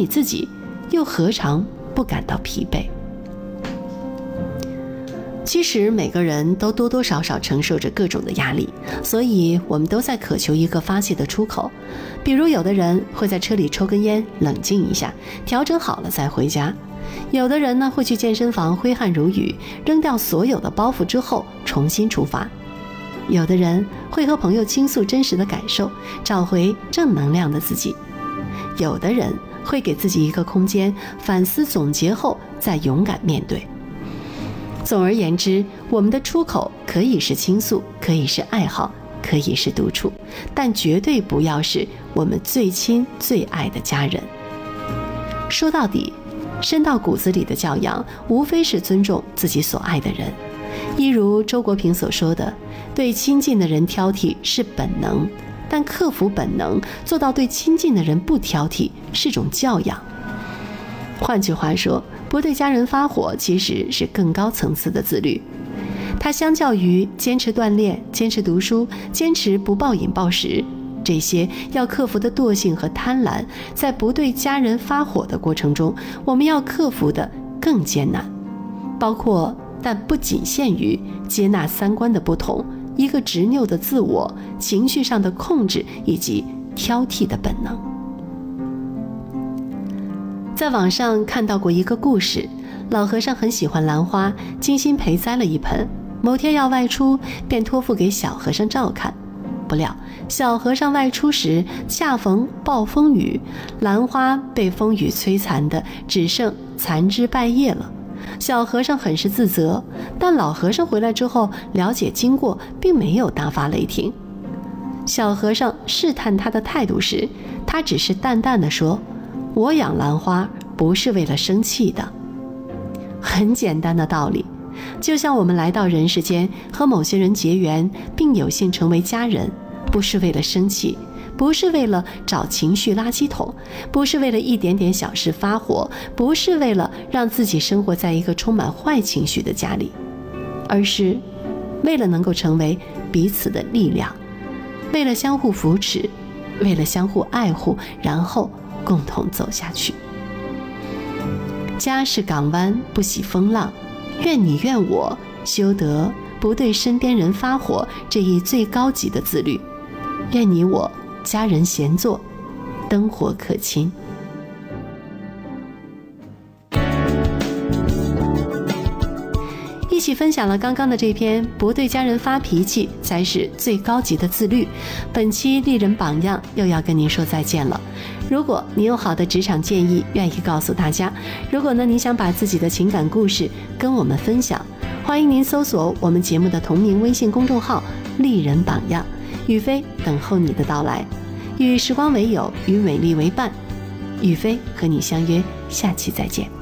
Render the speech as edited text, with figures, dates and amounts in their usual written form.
你自己又何尝不感到疲惫？其实每个人都多多少少承受着各种的压力，所以我们都在渴求一个发泄的出口。比如有的人会在车里抽根烟，冷静一下，调整好了再回家；有的人呢会去健身房挥汗如雨，扔掉所有的包袱之后重新出发；有的人会和朋友倾诉真实的感受，找回正能量的自己；有的人会给自己一个空间，反思总结后再勇敢面对。总而言之，我们的出口可以是倾诉，可以是爱好，可以是独处，但绝对不要是我们最亲最爱的家人。说到底，深到骨子里的教养无非是尊重自己所爱的人。一如周国平所说的，对亲近的人挑剔是本能，但克服本能，做到对亲近的人不挑剔，是种教养。换句话说，不对家人发火其实是更高层次的自律。它相较于坚持锻炼、坚持读书、坚持不暴饮暴食，这些要克服的惰性和贪婪，在不对家人发火的过程中，我们要克服的更艰难，包括但不仅限于接纳三观的不同，一个执拗的自我，情绪上的控制，以及挑剔的本能。在网上看到过一个故事，老和尚很喜欢兰花，精心培栽了一盆，某天要外出，便托付给小和尚照看。不料小和尚外出时恰逢暴风雨，兰花被风雨摧残的只剩残枝败叶了。小和尚很是自责，但老和尚回来之后了解经过，并没有大发雷霆。小和尚试探他的态度时，他只是淡淡地说：“我养兰花不是为了生气的。”很简单的道理，就像我们来到人世间，和某些人结缘，并有幸成为家人，不是为了生气，不是为了找情绪垃圾桶，不是为了一点点小事发火，不是为了让自己生活在一个充满坏情绪的家里，而是为了能够成为彼此的力量，为了相互扶持，为了相互爱护，然后共同走下去。家是港湾，不喜风浪，愿你愿我修得不对身边人发火这一最高级的自律，愿你我家人闲坐，灯火可亲。一起分享了刚刚的这篇不对家人发脾气才是最高级的自律。本期丽人榜样又要跟您说再见了。如果你有好的职场建议愿意告诉大家，如果呢你想把自己的情感故事跟我们分享，欢迎您搜索我们节目的同名微信公众号丽人榜样，雨飞等候你的到来。与时光为友，与美丽为伴，雨飞和你相约下期再见。